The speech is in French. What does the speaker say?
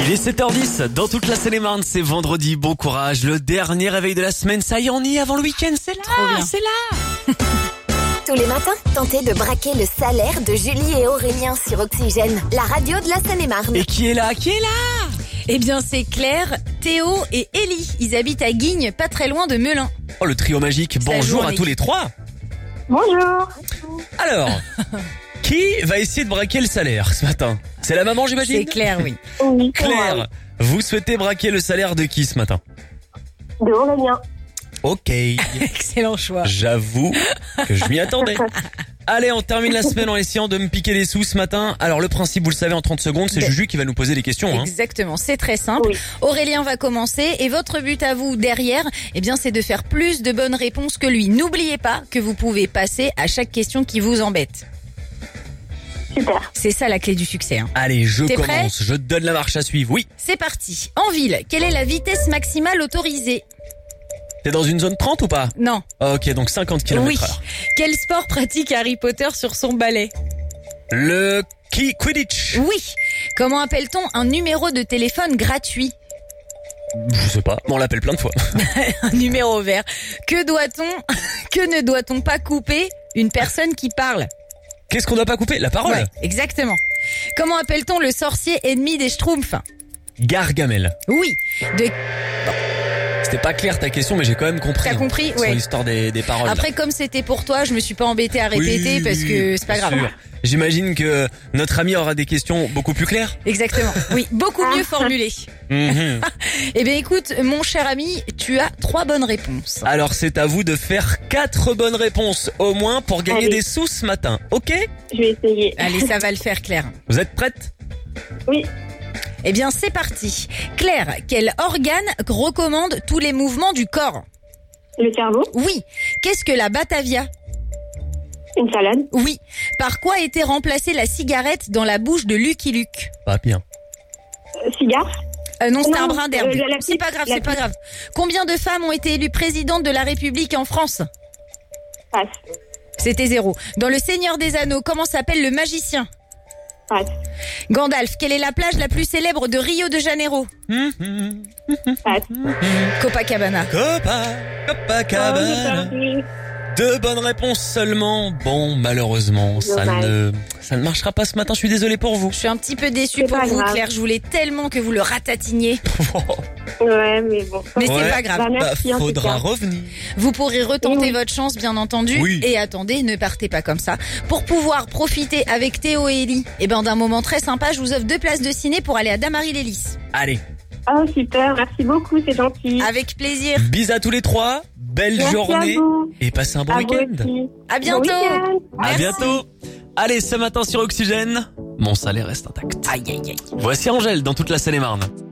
Il est 7h10, dans toute la Seine-et-Marne, c'est vendredi, bon courage, le dernier réveil de la semaine, ça y est, on y est avant le week-end, c'est là, Trop bien. c'est là. Tous les matins, tentez de braquer le salaire de Julie et Aurélien sur Oxygène, la radio de la Seine-et-Marne. Et qui est là? Eh bien, c'est Claire, Théo et Ellie. Ils habitent à Guignes, pas très loin de Melun. Oh, le trio magique, bonjour à tous les trois. Bonjour. Alors, qui va essayer de braquer le salaire ce matin? C'est la maman, j'imagine? C'est Claire, oui. Oui, c'est moi. Claire, vous souhaitez braquer le salaire de qui ce matin? De Aurélien. Ok, Excellent choix. j'avoue que je m'y attendais. Allez, on termine la semaine en essayant de me piquer des sous ce matin. Alors le principe, vous le savez, en 30 secondes, c'est Juju qui va nous poser des questions. Hein. Exactement, c'est très simple. Oui. Aurélien va commencer et votre but à vous derrière, eh bien, c'est de faire plus de bonnes réponses que lui. N'oubliez pas que vous pouvez passer à chaque question qui vous embête. Super. C'est ça la clé du succès. Hein. Allez, je T'es prêt? commence, je donne la marche à suivre. Oui, C'est parti. En ville, quelle est la vitesse maximale autorisée? t'es dans une zone 30 ou pas? Non. Ok, donc 50 Oui. km/h. Quel sport pratique Harry Potter sur son balai? Le Quidditch. Oui. Comment appelle-t-on un numéro de téléphone gratuit? Je sais pas, on l'appelle plein de fois. Un numéro vert. Que ne doit-on pas couper une personne qui parle? Qu'est-ce qu'on doit pas couper? La parole. Ouais, exactement. Comment appelle-t-on le sorcier ennemi des Schtroumpfs? Gargamel. Oui. C'était pas clair ta question, mais j'ai quand même compris. T'as hein, compris? sur Ouais. l'histoire des paroles. Après, comme c'était pour toi, je me suis pas embêtée à répéter Oui, parce que c'est pas bien grave. sûr. J'imagine que notre ami aura des questions beaucoup plus claires. Exactement. Oui, beaucoup mieux formulées. Mhm. Eh bien, écoute, mon cher ami, tu as 3 bonnes réponses. Alors c'est à vous de faire 4 bonnes réponses au moins pour gagner Allez. des sous ce matin. Ok? Je vais essayer. Allez, ça va le faire, Claire. Vous êtes prête? Oui. Eh bien, c'est parti. Claire, quel organe recommande tous les mouvements du corps? Le cerveau. Oui. Qu'est-ce que la Batavia? Une salade. Oui. Par quoi était remplacée la cigarette dans la bouche de Lucky Luke? Pas bien. Cigare. Non, c'est Non, un brin d'herbe. la C'est pipe, pas grave, la c'est pas pipe. grave. Combien de femmes ont été élues présidentes de la République en France? Passe. C'était 0. Dans Le Seigneur des Anneaux, comment s'appelle le magicien? Passe. Gandalf, quelle est la plage la plus célèbre de Rio de Janeiro? Passe. Copacabana. Copacabana. Oh, 2 bonnes réponses seulement. Bon, malheureusement, ça ne marchera pas ce matin. Je suis désolé pour vous. Je suis un petit peu déçue C'est pour pas vous, grave. Claire. Je voulais tellement que vous le ratatiniez. ouais, mais bon. Mais Ouais. c'est pas grave. Bah, merci, en tout faudra cas. revenir. Vous pourrez retenter Oui. votre chance, bien entendu. Oui. Et attendez, ne partez pas comme ça. Pour pouvoir profiter avec Théo et Ellie, d'un moment très sympa, je vous offre 2 places de ciné pour aller à Damary-Lélis. Allez, Oh, super. Merci beaucoup. C'est gentil. Avec plaisir. bis à tous les 3. Belle Merci journée. à vous. Et passez un bon À vous week-end. aussi. À bientôt. Bon week-end. À Merci. bientôt. Allez, ce matin sur Oxygène, mon salaire reste intact. Aïe, aïe, aïe. Voici Angèle dans toute la Seine-et-Marne.